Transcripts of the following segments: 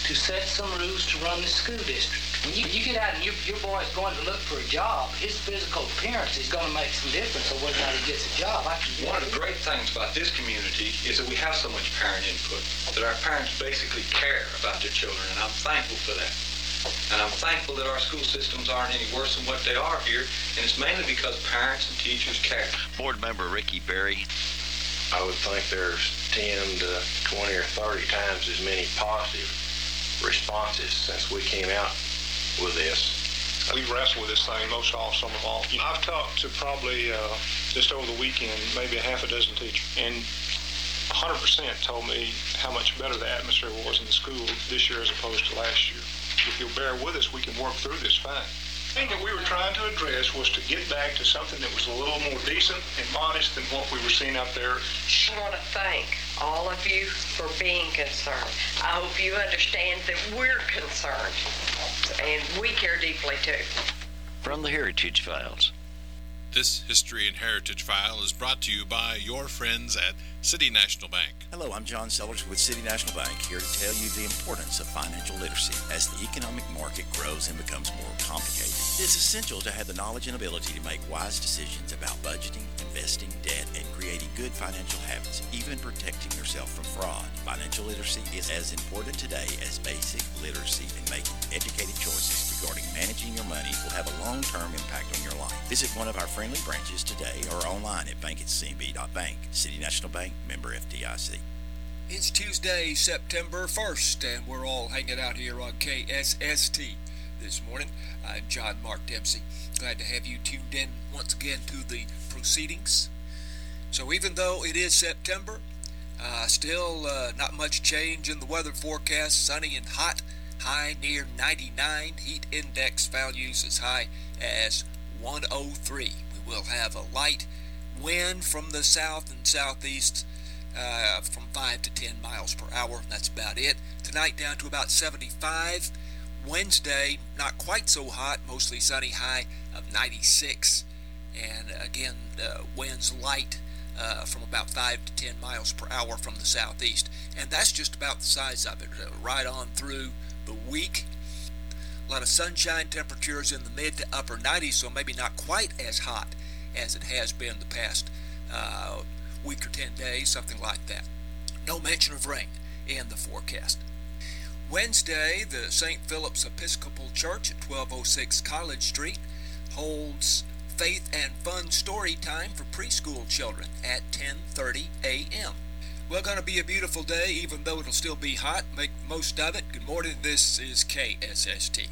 to set some rules to run the school district. When you get out and your boy's going to look for a job, his physical appearance is going to make some difference on whether or not he gets a job. One of the great things about this community is that we have so much parent input, that our parents basically care about their children, and I'm thankful for that. And I'm thankful that our school systems aren't any worse than what they are here, and it's mainly because parents and teachers care. Board member Ricky Berry. I would think there's 10 to 20 or 30 times as many positive responses since we came out with this. We wrestle with this thing most all summer long. I've talked to probably just over the weekend, maybe a half a dozen teachers, and 100% told me how much better the atmosphere was in the school this year as opposed to last year. If you'll bear with us, we can work through this fine. The thing that we were trying to address was to get back to something that was a little more decent and modest than what we were seeing out there. I want to thank all of you for being concerned. I hope you understand that we're concerned, and we care deeply too. From the Heritage Files. This History and Heritage File is brought to you by your friends at City National Bank. Hello, I'm John Sellers with City National Bank, here to tell you the importance of financial literacy. As the economic market grows and becomes more complicated, it's essential to have the knowledge and ability to make wise decisions about budgeting, investing, debt, and creating good financial habits, even protecting yourself from fraud. Financial literacy is as important today as basic literacy, and making educated choices regarding managing your money will have a long-term impact on your life. Visit one of our friendly branches today or online at bank@cnb.bank. City National Bank, member FDIC. It's Tuesday, September 1st, and we're all hanging out here on KSST this morning. I'm John Mark Dempsey. Glad to have you tuned in once again to the proceedings. So even though it is September, still not much change in the weather forecast. Sunny and hot, high near 99. Heat index values as high as 103. We will have a light wind from the south and southeast from 5 to 10 miles per hour. That's about it. Tonight down to about 75. Wednesday, not quite so hot, mostly sunny, high of 96. And again, winds light from about 5 to 10 miles per hour from the southeast. And that's just about the size of it, right on through the week. A lot of sunshine, temperatures in the mid to upper 90s, so maybe not quite as hot as it has been the past week or 10 days, something like that. No mention of rain in the forecast. Wednesday, the St. Philip's Episcopal Church at 1206 College Street holds Faith and Fun Story Time for preschool children at 10:30 a.m. Well, going to be a beautiful day, even though it'll still be hot. Make the most of it. Good morning. This is KSST.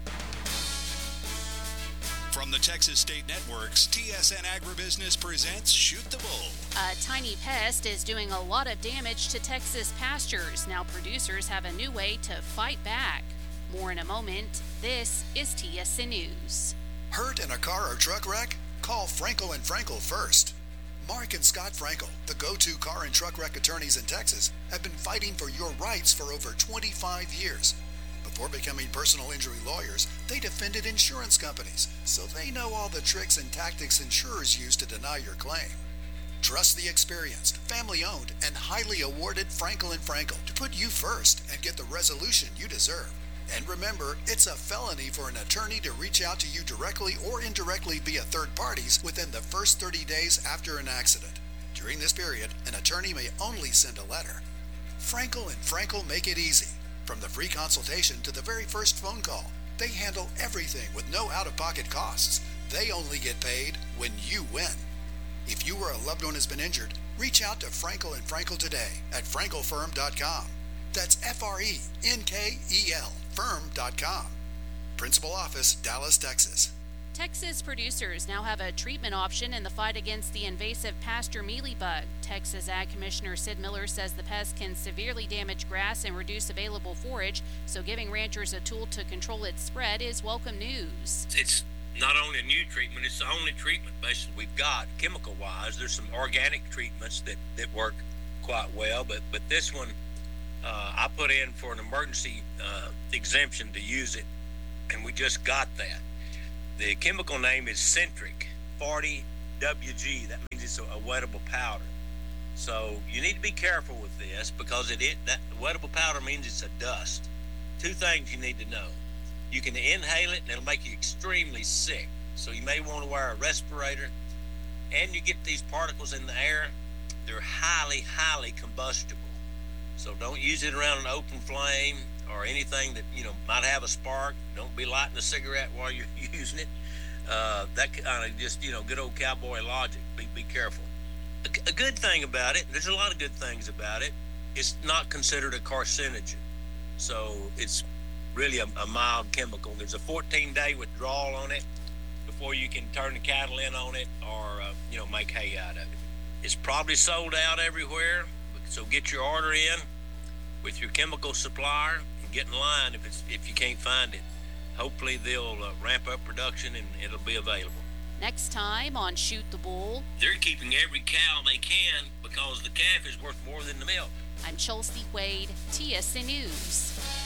From the Texas State Networks, TSN Agribusiness presents Shoot the Bull. A tiny pest is doing a lot of damage to Texas pastures. Now producers have a new way to fight back. More in a moment. This is TSN News. Hurt in a car or truck wreck? Call Frankel & Frankel first. Mark and Scott Frankel, the go-to car and truck wreck attorneys in Texas, have been fighting for your rights for over 25 years. Before becoming personal injury lawyers, they defended insurance companies, so they know all the tricks and tactics insurers use to deny your claim. Trust the experienced, family-owned, and highly awarded Frankel & Frankel to put you first and get the resolution you deserve. And remember, it's a felony for an attorney to reach out to you directly or indirectly via third parties within the first 30 days after an accident. During this period, an attorney may only send a letter. Frankel & Frankel make it easy. From the free consultation to the very first phone call, they handle everything with no out-of-pocket costs. They only get paid when you win. If you or a loved one has been injured, reach out to Frankel & Frankel today at frankelfirm.com. That's F-R-E-N-K-E-L, firm.com. Principal office, Dallas, Texas. Texas producers now have a treatment option in the fight against the invasive pasture mealybug. Texas Ag Commissioner Sid Miller says the pest can severely damage grass and reduce available forage, so giving ranchers a tool to control its spread is welcome news. It's not only a new treatment, it's the only treatment basically we've got chemical-wise. There's some organic treatments that work quite well, but this one I put in for an emergency exemption to use it, and we just got that. The chemical name is Centric 40WG. That means it's a wettable powder. So you need to be careful with this because that wettable powder means it's a dust. two things you need to know. You can inhale it and it'll make you extremely sick. So you may want to wear a respirator. And you get these particles in the air, they're highly, highly combustible. So don't use it around an open flame or anything that, might have a spark. Don't be lighting a cigarette while you're using it. That kind of just, good old cowboy logic. Be careful. A good thing about it, there's a lot of good things about it, it's not considered a carcinogen. So it's really a mild chemical. There's a 14-day withdrawal on it before you can turn the cattle in on it or, make hay out of it. It's probably sold out everywhere, so get your order in with your chemical supplier and get in line if you can't find it. Hopefully they'll ramp up production and it'll be available. Next time on Shoot the Bull. They're keeping every cow they can because the calf is worth more than the milk. I'm Chelsea Wade, TSN News.